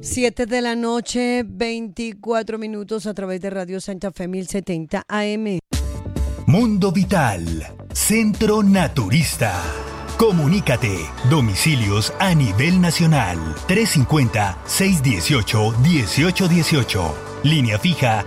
7 de la noche, 24 minutos a través de Radio Santa Fe 1070 AM. Mundo Vital, Centro Naturista. Comunícate. Domicilios a nivel nacional. 350-618-1818. Línea fija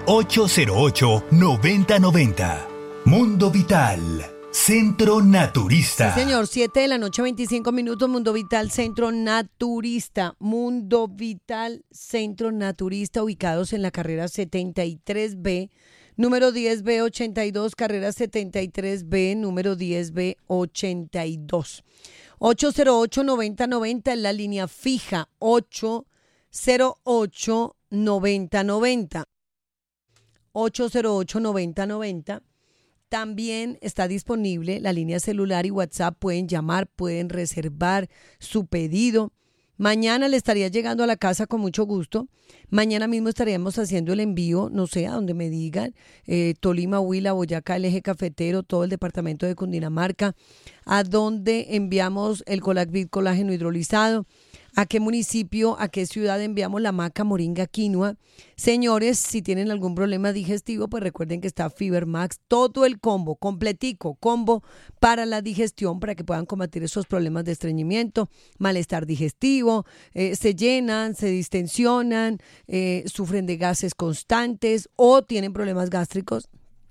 808-9090. Mundo Vital, Centro Naturista. Sí, señor, 7 de la noche, 25 minutos, Mundo Vital, Centro Naturista. Mundo Vital, Centro Naturista, ubicados en la carrera 73B, número 10B82, carrera 73B, número 10B82. 808-9090 en la línea fija, 808-9090. 808-9090. También está disponible la línea celular y WhatsApp. Pueden llamar, pueden reservar su pedido. Mañana le estaría llegando a la casa con mucho gusto. Mañana mismo estaríamos haciendo el envío, no sé, a donde me digan, Tolima, Huila, Boyacá, el eje cafetero, todo el departamento de Cundinamarca, a donde enviamos el Colacvit colágeno hidrolizado, a qué municipio, a qué ciudad enviamos la maca, moringa, quinoa. Señores, si tienen algún problema digestivo, pues recuerden que está Fiber Max, todo el combo, completico, combo para la digestión, para que puedan combatir esos problemas de estreñimiento, malestar digestivo, se llenan, se distensionan, sufren de gases constantes o tienen problemas gástricos,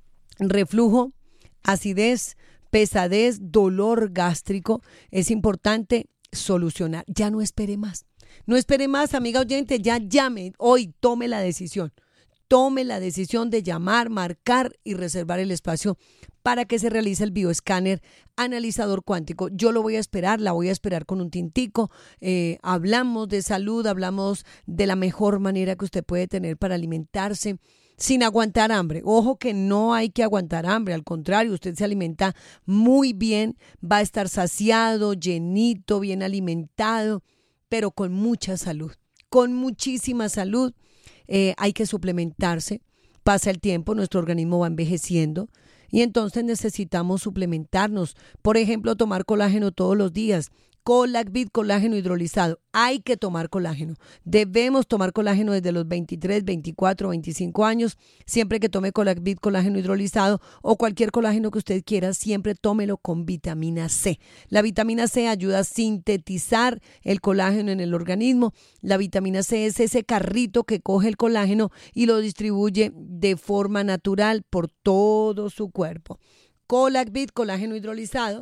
reflujo, acidez, pesadez, dolor gástrico. Es importante solucionar. Ya no espere más. No espere más, amiga oyente, ya llame. Hoy tome la decisión. Tome la decisión de llamar, marcar y reservar el espacio para que se realice el bioescáner analizador cuántico. Yo lo voy a esperar, la voy a esperar con un tintico. Hablamos de salud, hablamos de la mejor manera que usted puede tener para alimentarse sin aguantar hambre. Ojo que no hay que aguantar hambre, al contrario, usted se alimenta muy bien, va a estar saciado, llenito, bien alimentado, pero con mucha salud, con muchísima salud. Hay que suplementarse, pasa el tiempo, nuestro organismo va envejeciendo y entonces necesitamos suplementarnos. Por ejemplo, tomar colágeno todos los días. Colacvit, colágeno hidrolizado. Hay que tomar colágeno. Debemos tomar colágeno desde los 23, 24, 25 años. Siempre que tome Colacvit, colágeno hidrolizado o cualquier colágeno que usted quiera, siempre tómelo con vitamina C. La vitamina C ayuda a sintetizar el colágeno en el organismo. La vitamina C es ese carrito que coge el colágeno y lo distribuye de forma natural por todo su cuerpo. Colacvit, colágeno hidrolizado.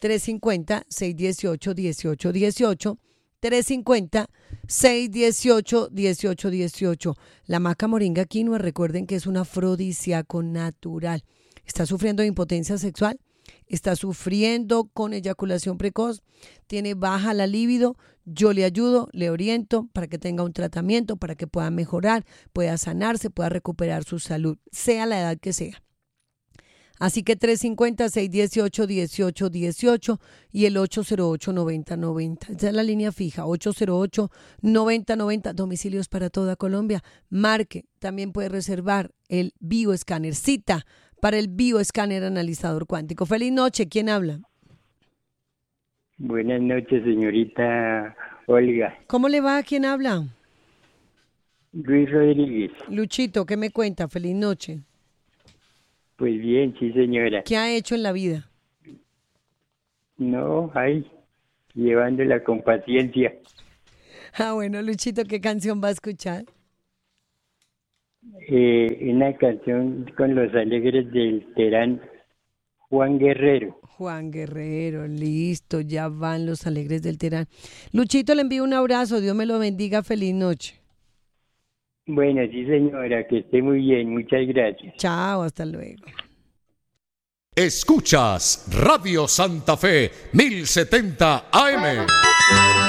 350-618-1818, 350-618-1818. La maca moringa quinoa, recuerden que es un afrodisíaco natural. ¿Está sufriendo de impotencia sexual? ¿Está sufriendo con eyaculación precoz? ¿Tiene baja la libido? Yo le ayudo, le oriento para que tenga un tratamiento, para que pueda mejorar, pueda sanarse, pueda recuperar su salud, sea la edad que sea. Así que 350-618-1818 y el 808-9090. Esa es la línea fija, 808-9090. Domicilios para toda Colombia. Marque. También puede reservar el bioescáner. Cita para el bioescáner analizador cuántico. Feliz noche. ¿Quién habla? Buenas noches, señorita Olga. ¿Cómo le va? ¿Quién habla? Luis Rodríguez. Luchito, ¿qué me cuenta? Feliz noche. Pues bien, sí, señora. ¿Qué ha hecho en la vida? No, ahí, llevándola con paciencia. Bueno, Luchito, ¿qué canción va a escuchar? Una canción con los alegres del Terán, Juan Guerrero. Juan Guerrero, listo, ya van los alegres del Terán. Luchito, le envío un abrazo, Dios me lo bendiga, feliz noche. Bueno, sí, señora, que esté muy bien, muchas gracias. Chao, hasta luego. Escuchas Radio Santa Fe 1070 AM.